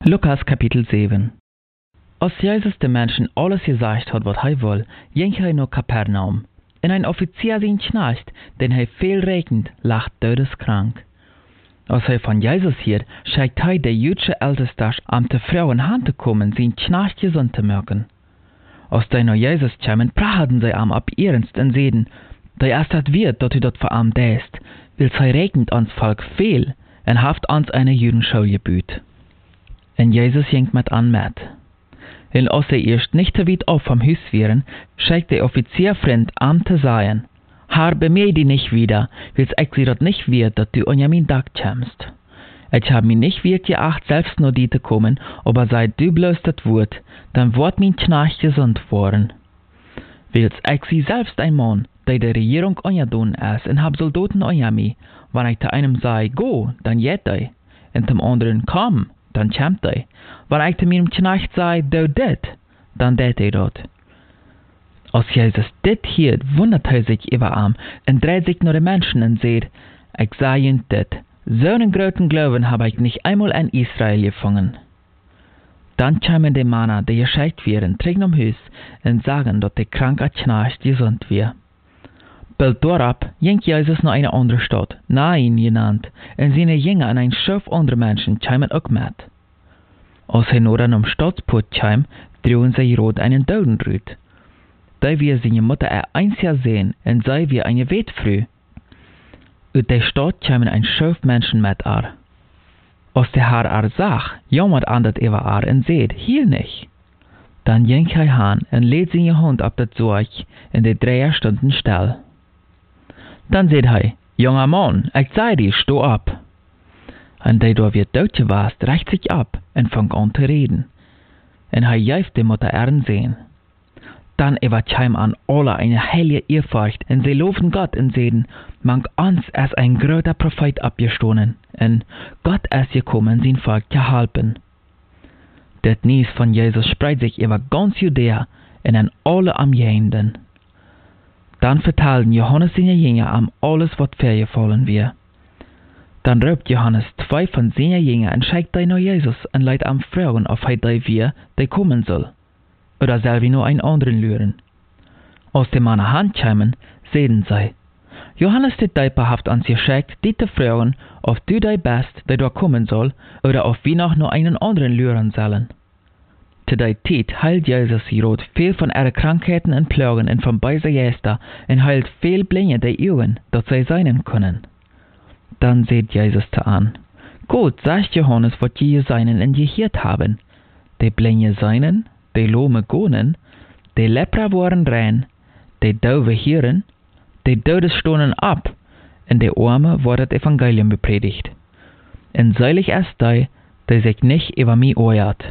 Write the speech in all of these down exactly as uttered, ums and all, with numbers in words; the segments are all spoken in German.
Lukas Kapitel sieben. Als Jesus den Menschen alles gesagt hat, was er will, ging er nach Kapernaum. En ein Offizier ihn schnarcht, den er viel regnet, lag todeskrank. Als er von Jesus hört, schickt er der jüdische Älteste an die Frau in Hand zu kommen, sie schnarcht gesund zu machen. Als die nach Jesus kamen, praten sie am ab ernst und sehen, der erst hat wird, dass du dort vor am däst, will sie regnet ans Volk viel, und haft ans eine Judenschule gebüht. En Jesus ging mit an mit. Und als er erst nicht so weit auf vom Haus waren, schickt der Offizierfreund an zu sagen, Herr, bemühe dich nicht wieder, weil ich sie dort nicht wird, dass du unter mein Dach kommst. Ich habe mich nicht wirklich geacht, selbst nur die zu kommen, aber seit du bloß das Wort, dann wird mein Knecht gesund worden. Weil ich sie selbst ein Mann, der der Regierung unterdun ist, und hab Soldaten unter mich, wenn ich zu einem sage, go, dann geht er, und zum anderen, komm, dann kommt er. Wenn ich zu meinem Knecht sage, do dit, dann det er dort. Als Jesus dit hielt, wundert er sich über ihm und dreht sich nach den Menschen und sagt, ich sage ihnen dit, so einen großen Glauben habe ich nicht einmal in Israel gefunden. Dann kamen die Männer, die geschickt werden, zurück am Haus und sagen, dass der kranke Knecht gesund wird. Bald darauf ging Jesus nach einer anderen Stadt, Nain genannt, und seine Jünger und ein Schaf anderer Menschen kamen auch mit. Als er nach einem Stadtport kam, drohen sie rot einen Totenrüt. Da wir seine Mutter er einzig sehen, und sei wir eine Wetfrüh. Aus der Stadt kamen ein Schaf Menschen mit er. Als der Herr er sah, jammert andert über er und seht, hier nicht. Dann ging er hin und lädt seine Hand ab das Sorg, in der drei Stunden still. Dann sagt er, junger Mann, ich sei dir, steh ab. Und der da wird deutsche was, reicht sich ab und fängt an zu reden. Und er jäuft die Mutter ansehen. Dann überkam an alle eine heilige Ehrfurcht, und sie loben Gott und sagen, man uns als ein großer Prophet abgestoßen, und Gott ist gekommen, sein Volk zu helfen. Das Nies von Jesus spreitet sich über ganz Judäa und an alle Umgehenden. Dann vertelten Johannes seine Jünger am alles, was vorgefallen wird. Dann ruft Johannes zwei von seinen Jüngern und schickt die nach Jesus und leitet am Fragen, ob er die wir, der kommen soll. Oder soll wir nur einen anderen lüren? Als die Männer heimkamen, sehen sie, Johannes der Täufer hat uns geschickt, die zu fragen, ob du der bist, der da kommen soll, oder ob wir noch nur einen anderen lüren sollen. Zu der Zeit heilt Jesus Herod viel von ihren Krankheiten und Plagen und von bösen Geister und heilt viel Blinde die Augen, dass sie sehen können. Dann seht Jesus zu an, Gut, sagt Johannes, was die seinen und gehört haben. Die Blinde seinen, die Lahme gehen, die Lepra waren rein, die Dove hören, die Todes stonden ab, und die Arme wurde das Evangelium bepredigt. Und selig ist die, die sich nicht über mich ärgert.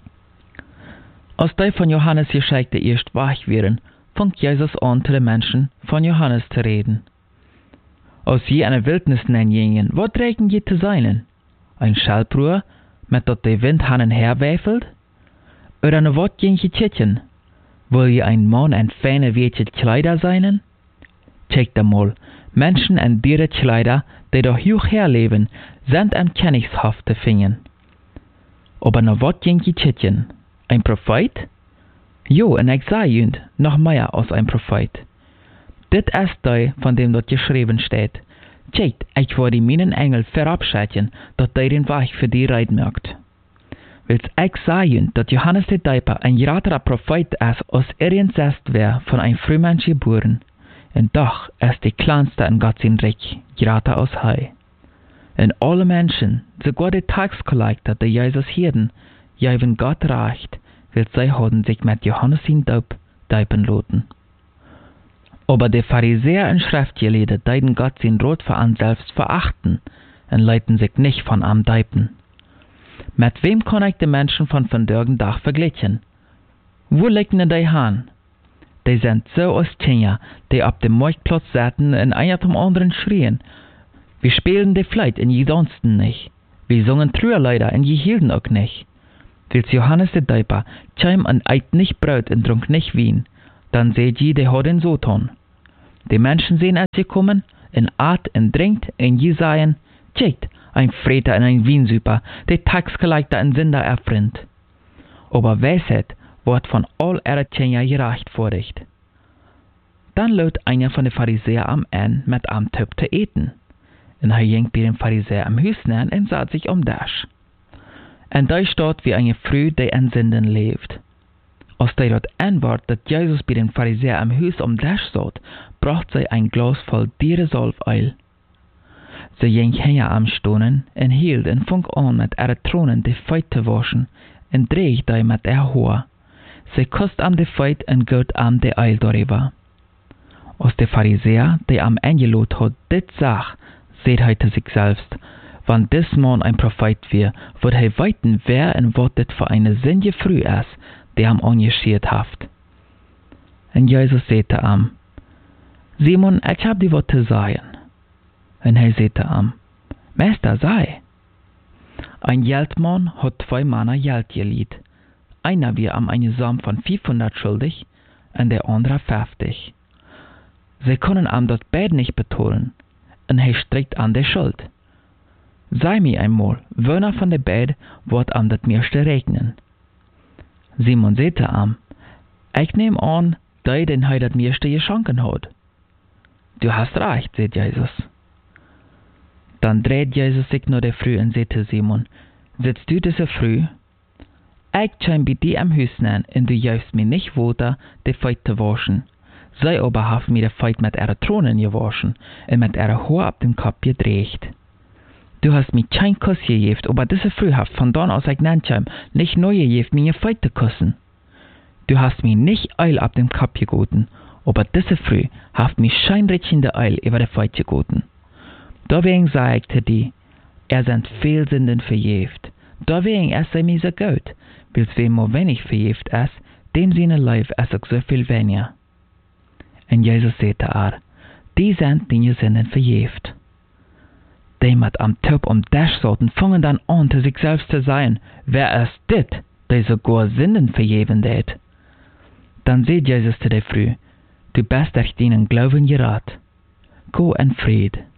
Als die von Johannes Geschichte erst wach waren, fängt Jesus an, zu den Menschen von Johannes zu reden. Als sie eine Wildnis gingen, was trägen je zu seinen? Ein Schallbruder, mit dat der Wind hin und her weifelt? Oder eine wat ging je tschitchen? Will je ein Mann ein feine weite Kleider seinen? Checkt einmal, Menschen en diere Kleider, die doch hoch herleben, sind am Königshof zu finden. Aber eine wat ging je tschitchen? Ein Prophet? Jo, en ich sage ihnen, noch mehr als ein Prophet. Dit ist der, von dem dort geschrieben steht. Tschekt, ich werde meinen Engel verabschieden, dass der den Weg für die reiten mögt. Willst ich sagen, dass Johannes der Täufer ein größerer Prophet ist, als irgendwas wäre von einem Frühmensch geboren. Und doch ist die kleinste in Gott sein Reich größer als er. Und alle Menschen, sogar die Taxkollektor, die Jesus hirden, geben Gott recht, weil sie haben sich mit Johannes sein Taub taufen lassen. Aber die Pharisäer und Schriftgelehrten deuten Gott sein Rot für an selbst verachten und leiten sich nicht von am Taufen. Mit wem kann ich die Menschen von vandaag Tag vergleichen? Wo liegen die Hahn? Die sind so als Kinder, die auf dem Marktplatz sitzen und einer zum anderen schrien. Wir spielen die Fleit und je sonsten nicht. Wir singen Trüerleider und je hielten auch nicht. Als Johannes der Täufer kam und eit nicht Brot und trunk nicht Wein, dann seht je, die hat den so tun. Die Menschen sehen, als sie kommen, und at und trinkt, und je sagen, tschickt, ein Freter en ein Wiensuper, der tagsgelijk dat een Sünder erfrindt. Aber Weisheit wordt von all ihre Tjenja gerechtvaardigd. Dann loopt einer von den Pharisäern am Ende mit am Typ zu eten. En hij ging bij den Pharisäer am Huis neer en zat sich om das. En daar staat wie eine Frau, die in Sünden leeft. Als die dort antwoordt dat Jesus bij den Pharisäer am Huis om das zat, bracht zij ein Glas voll dierensalföl. Sie ging her am Stonen en hield en fang an mit ihre Tronen die Feut te waschen en dreig die mit ihr Haar. Sie kust am die Feut en gut am die Eil darüber. Als der Pharisäer, der am eingelot hat, dit sag, seht hij zu sich selbst, wann dis Mann ein Prophet wir, wird hij weiten, wer en wat dit für eine sinnige Früh ist, die am angeschiert haft. En Jesus sagte am, Simon, ich hab dir wat zu sagen. En hij sagte am, Meister, sei. Ein Geldmann hat zwei Männer Geld geliehen. Einer wir am eine Sum von fünfhundert schuldig, und der andere fünfzig. Sie können am das beide nicht betalen, und er streckt an der Schuld. Sei mir einmal, wer von der beiden wird am das meiste regnen? Simon sagte am, ich nehme an, der den er das meiste geschenken hat. Du hast recht, sagt Jesus. Dann dreht Jesus sich nach der Früh und sagte Simon, sitzt du diese Früh? Ich komm bei dir am Haus nein, und du gibst mir nicht Wasser, die Feut zu waschen. Sie aber haben mir die Feut mit ihrer Tronen gewaschen und mit ihrer Haar ab dem Kopf gedreht. Du hast mir kein Kuss gegeben, aber diese Früh hast von dann aus ich nancham nicht neu gegeben, mir Feut zu küssen. Du hast mir nicht Eil ab dem Kopf gegoten, aber diese Früh hast mir scheinrichende Eil über die Feut gegoten. Deswegen sage ich zu dir, er sind viel Sünden verjäft. Deswegen ist er mir so gut, weil es wem nur wenig verjäft ist, dem seine Leib ist auch so viel weniger. Und Jesus sagte er, die sind die Sünden verjäft. Die mit am Typ um das sollten, fangen dann an, zu sich selbst zu sagen, wer ist dit, der sogar Sünden verjäven det? Dann sagt Jesus zu der Früh, du bist durch deinen Glauben gerat. Go in Fried.